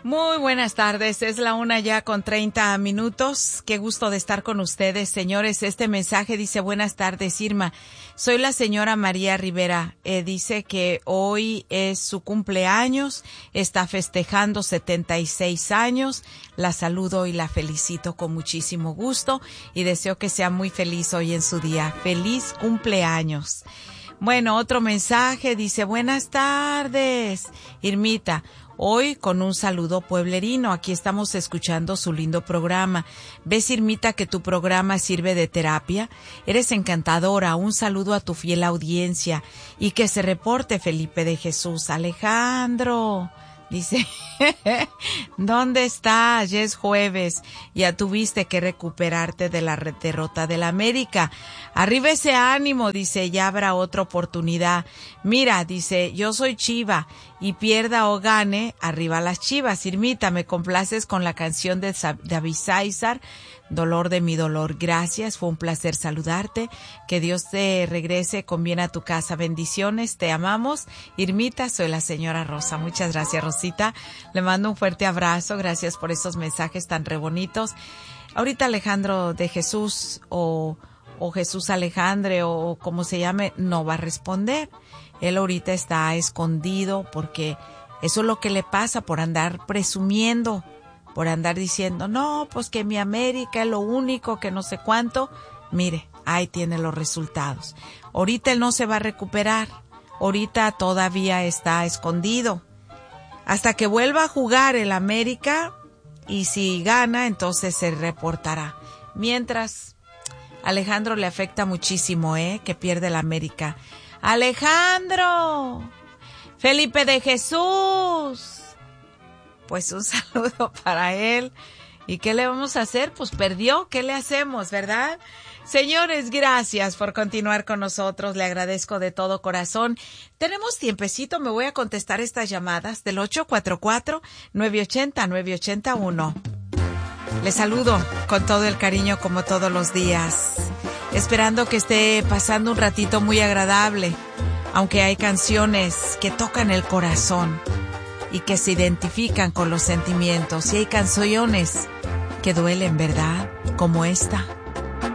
Muy buenas tardes, es la 1:30. Qué gusto de estar con ustedes, señores. Este mensaje dice: buenas tardes, Irma. Soy la señora María Rivera. Dice que hoy es su cumpleaños, está festejando 76 años. La saludo y la felicito con muchísimo gusto y deseo que sea muy feliz hoy en su día. ¡Feliz cumpleaños! Bueno, otro mensaje dice: buenas tardes, Irmita. Hoy con un saludo pueblerino, aquí estamos escuchando su lindo programa. ¿Ves, Irmita, que tu programa sirve de terapia? Eres encantadora, un saludo a tu fiel audiencia y que se reporte Felipe de Jesús. Alejandro, dice, ¿dónde estás? Ya es jueves, ya tuviste que recuperarte de la derrota del América. Arriba ese ánimo, dice, ya habrá otra oportunidad. Mira, dice, yo soy Chiva y pierda o gane, arriba las Chivas. Irmita, me complaces con la canción de David César, Dolor de mi dolor. Gracias, fue un placer saludarte. Que Dios te regrese con bien a tu casa. Bendiciones, te amamos. Irmita, soy la señora Rosa. Muchas gracias, Rosita. Le mando un fuerte abrazo. Gracias por esos mensajes tan re bonitos. Ahorita Alejandro de Jesús o Jesús Alejandre o como se llame, no va a responder. Él ahorita está escondido porque eso es lo que le pasa por andar presumiendo, por andar diciendo, no, pues que mi América es lo único, que no sé cuánto. Mire, ahí tiene los resultados. Ahorita él no se va a recuperar. Ahorita todavía está escondido. Hasta que vuelva a jugar el América y si gana, entonces se reportará. Mientras, Alejandro le afecta muchísimo, que pierde el América. Alejandro, Felipe de Jesús, pues un saludo para él. ¿Y qué le vamos a hacer? Pues perdió, ¿qué le hacemos, verdad? Señores, gracias por continuar con nosotros, le agradezco de todo corazón. Tenemos tiempecito, me voy a contestar estas llamadas del 844-980-981. Les saludo con todo el cariño como todos los días, esperando que esté pasando un ratito muy agradable, aunque hay canciones que tocan el corazón y que se identifican con los sentimientos, y hay canciones que duelen, ¿verdad? Como esta.